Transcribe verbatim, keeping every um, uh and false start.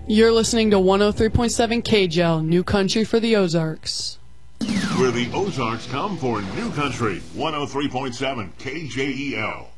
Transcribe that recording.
You're listening to one oh three point seven K J L, New Country for the Ozarks. Where the Ozarks come for New Country, one oh three point seven K J E L.